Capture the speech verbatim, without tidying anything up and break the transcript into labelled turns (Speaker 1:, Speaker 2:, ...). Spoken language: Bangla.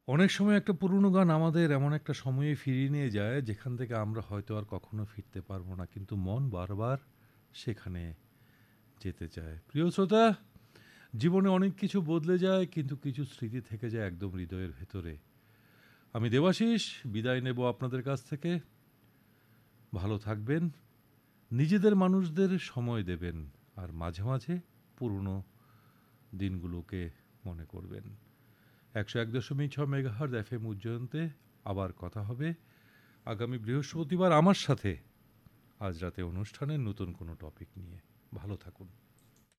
Speaker 1: অনেক সময় একটা পুরনো গান আমাদের এমন একটা সময়ে ফিরিয়ে নিয়ে যায় যেখান থেকে আমরা হয়তো আর কখনো ফিরতে পারবো না, কিন্তু মন বারবার সেখানে যেতে চায়। প্রিয় শ্রোতা, জীবনে অনেক কিছু বদলে যায় কিন্তু কিছু স্মৃতি থেকে যায় একদম হৃদয়ের ভেতরে। আমি দেবাশিস বিদায় নেব আপনাদের কাছ থেকে। ভালো থাকবেন, নিজেদের মানুষদের সময় দেবেন, আর মাঝে মাঝে পুরনো দিনগুলোকে মনে করবেন। একশো এক দশমিক ছ মেগাহার্জ এফ এম উজ্জয়ন্তে আবার কথা হবে আগামী বৃহস্পতিবার আমার সাথে আজ রাতে অনুষ্ঠানের নতুন কোনো টপিক নিয়ে। ভালো থাকুন।